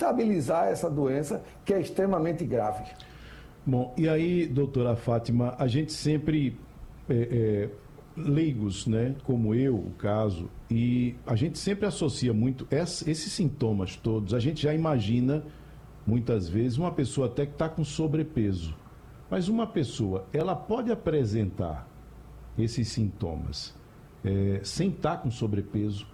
estabilizar essa doença que é extremamente grave. Bom, e aí, doutora Fátima, a gente sempre, leigos, né, como eu, o caso, e a gente sempre associa muito esses sintomas todos, a gente já imagina, muitas vezes, uma pessoa até que está com sobrepeso. Mas uma pessoa, ela pode apresentar esses sintomas sem estar com sobrepeso,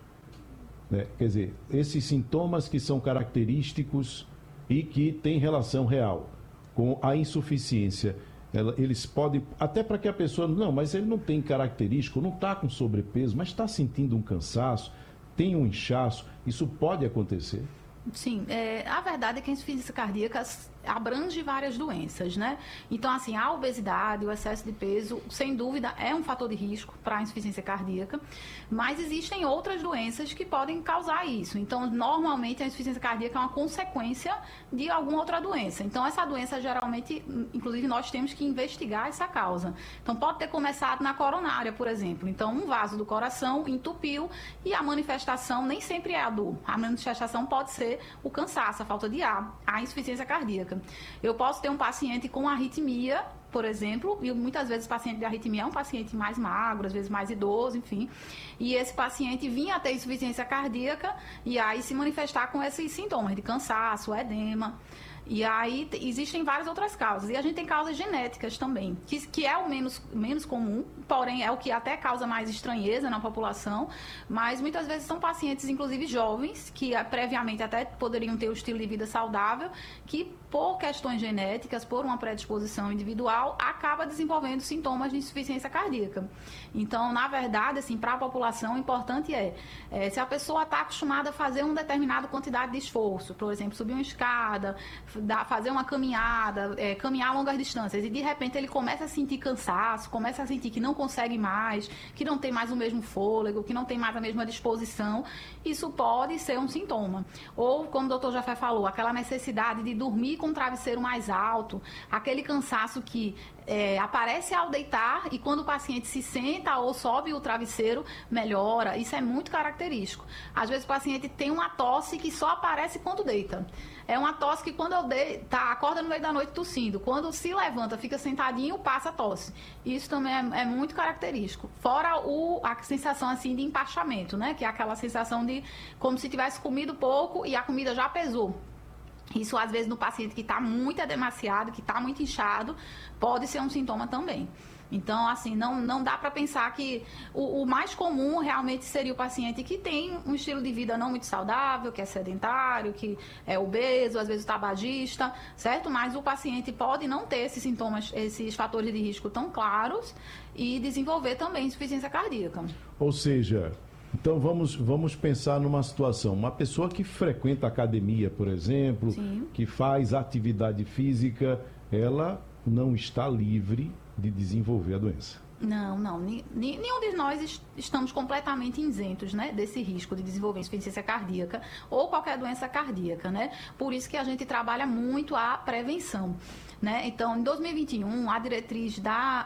né? Quer dizer, esses sintomas que são característicos e que têm relação real com a insuficiência, eles podem, até para que a pessoa, não, mas ele não tem característico, não está com sobrepeso, mas está sentindo um cansaço, tem um inchaço, isso pode acontecer? Sim, a verdade é que a insuficiência cardíaca abrange várias doenças, né? Então, assim, a obesidade, o excesso de peso, sem dúvida, é um fator de risco para a insuficiência cardíaca, mas existem outras doenças que podem causar isso. Então, normalmente, a insuficiência cardíaca é uma consequência de alguma outra doença. Então, essa doença, geralmente, inclusive, nós temos que investigar essa causa. Então, pode ter começado na coronária, por exemplo. Então, um vaso do coração entupiu e a manifestação nem sempre é a dor. A manifestação pode ser o cansaço, a falta de ar, a insuficiência cardíaca. Eu posso ter um paciente com arritmia, por exemplo, e muitas vezes o paciente de arritmia é um paciente mais magro, às vezes mais idoso, enfim, e esse paciente vinha a ter insuficiência cardíaca e aí se manifestar com esses sintomas de cansaço, edema. E aí existem várias outras causas. E a gente tem causas genéticas também, que é o menos comum, porém é o que até causa mais estranheza na população, mas muitas vezes são pacientes, inclusive jovens, que previamente até poderiam ter um estilo de vida saudável, que por questões genéticas, por uma predisposição individual, acaba desenvolvendo sintomas de insuficiência cardíaca. Então, na verdade, assim, para a população, o importante se a pessoa está acostumada a fazer uma determinada quantidade de esforço, por exemplo, subir uma escada, fazer uma caminhada, caminhar longas distâncias, e de repente ele começa a sentir cansaço, começa a sentir que não consegue mais, que não tem mais o mesmo fôlego, que não tem mais a mesma disposição, isso pode ser um sintoma. Ou, como o doutor Jafé falou, aquela necessidade de dormir com o travesseiro mais alto, aquele cansaço que aparece ao deitar e quando o paciente se senta ou sobe o travesseiro, melhora. Isso é muito característico. Às vezes o paciente tem uma tosse que só aparece quando deita. É uma tosse que quando acorda no meio da noite tossindo, quando se levanta, fica sentadinho, passa a tosse. Isso também é muito característico. Fora a sensação assim de empachamento, né? Que é aquela sensação de como se tivesse comido pouco e a comida já pesou. Isso, às vezes, no paciente que está muito edemaciado, que está muito inchado, pode ser um sintoma também. Então, assim, não dá para pensar que o mais comum realmente seria o paciente que tem um estilo de vida não muito saudável, que é sedentário, que é obeso, às vezes tabagista, certo? Mas o paciente pode não ter esses sintomas, esses fatores de risco tão claros e desenvolver também insuficiência cardíaca. Ou seja, então vamos pensar numa situação, uma pessoa que frequenta academia, por exemplo, Sim. que faz atividade física, ela não está livre de desenvolver a doença. Não. Nenhum de nós estamos completamente isentos, né, desse risco de desenvolver insuficiência cardíaca ou qualquer doença cardíaca, né? Por isso que a gente trabalha muito a prevenção, né? Então, em 2021, a diretriz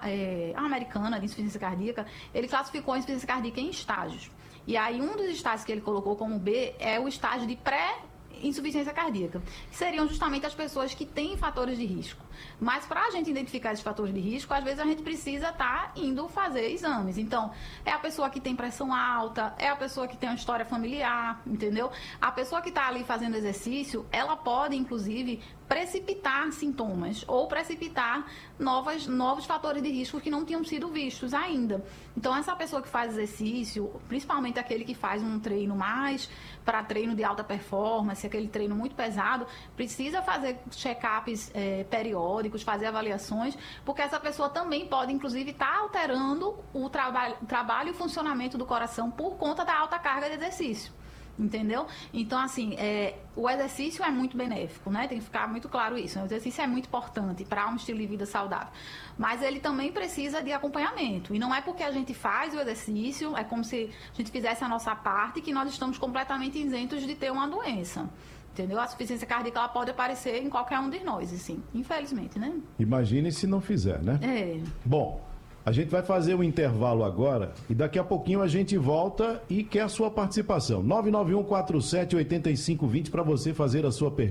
americana de insuficiência cardíaca, ele classificou a insuficiência cardíaca em estágios. E aí, um dos estágios que ele colocou como B é o estágio de pré-insuficiência cardíaca, que seriam justamente as pessoas que têm fatores de risco. Mas para a gente identificar esses fatores de risco, às vezes a gente precisa estar indo fazer exames. Então, é a pessoa que tem pressão alta, é a pessoa que tem uma história familiar, entendeu? A pessoa que está ali fazendo exercício, ela pode, inclusive, precipitar sintomas ou precipitar novos fatores de risco que não tinham sido vistos ainda. Então, essa pessoa que faz exercício, principalmente aquele que faz um treino mais para treino de alta performance, aquele treino muito pesado, precisa fazer check-ups periódicos, fazer avaliações, porque essa pessoa também pode, inclusive, estar alterando o trabalho e o funcionamento do coração por conta da alta carga de exercício. Entendeu? Então, assim, o exercício é muito benéfico, né? Tem que ficar muito claro isso. O exercício é muito importante para um estilo de vida saudável. Mas ele também precisa de acompanhamento. E não é porque a gente faz o exercício, é como se a gente fizesse a nossa parte, que nós estamos completamente isentos de ter uma doença. Entendeu? A insuficiência cardíaca ela pode aparecer em qualquer um de nós, assim, infelizmente, né? Imagine se não fizer, né? Bom, a gente vai fazer um intervalo agora e daqui a pouquinho a gente volta e quer a sua participação. 991478520 para você fazer a sua pergunta.